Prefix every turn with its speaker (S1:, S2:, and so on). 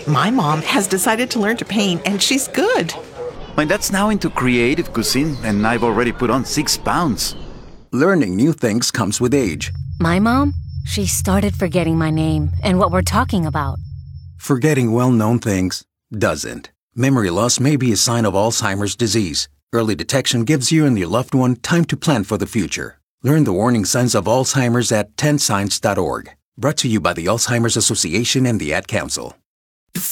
S1: My mom has decided to learn to paint, and she's good.
S2: My dad's now into creative cuisine, and I've already put on 6 pounds.
S3: Learning new things comes with age.
S4: My mom, she started forgetting my name and what we're talking about.
S3: Forgetting well-known things doesn't. Memory loss may be a sign of Alzheimer's disease. Early detection gives you and your loved one time to plan for the future. Learn the warning signs of Alzheimer's at 10signs.org. Brought to you by the Alzheimer's Association and the Ad Council.